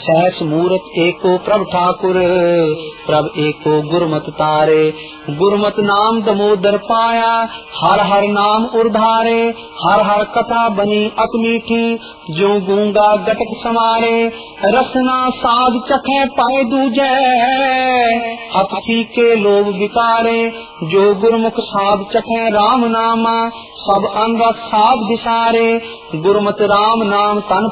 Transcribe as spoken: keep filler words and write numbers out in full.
सहस मूरत एको प्रभ ठाकुर, प्रभ एको गुरमत तारे। गुरमत नाम दमोदर पाया, हर हर नाम उर्धारे। हर हर कथा बनी अत मीठी, जो गूंगा गटक समारे। रसना साध चखे पाए दूजै, हथ फीके लोभ विकारे। जो गुरमुख साध चखे राम नामा, सब अन रस साध विसारे। गुरमत राम नाम तन